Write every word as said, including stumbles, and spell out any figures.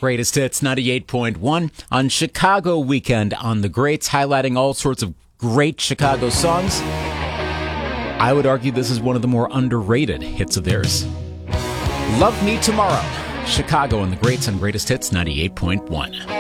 Greatest Hits ninety-eight point one on Chicago Weekend on the Greats, highlighting all sorts of great Chicago songs. I would argue this is one of the more underrated hits of theirs. Love Me Tomorrow, Chicago and the Greats on Greatest Hits ninety-eight point one.